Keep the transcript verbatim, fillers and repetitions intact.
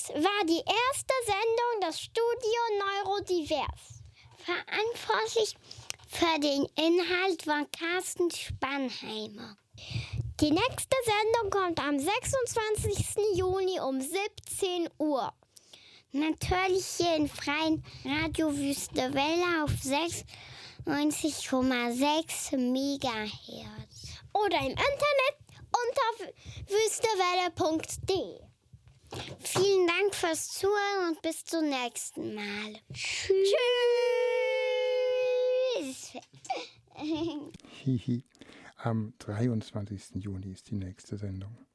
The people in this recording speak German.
Das war die erste Sendung des Studio Neurodivers. Verantwortlich für den Inhalt war Carsten Spannheimer. Die nächste Sendung kommt am sechsundzwanzigsten Juni um siebzehn Uhr. Natürlich hier in freien Radio Wüste Welle auf sechsundneunzig Komma sechs Megahertz. Oder im Internet unter wüstewelle punkt de. Vielen Dank fürs Zuhören und bis zum nächsten Mal. Tschüss. Hihi. Am dreiundzwanzigsten Juni ist die nächste Sendung.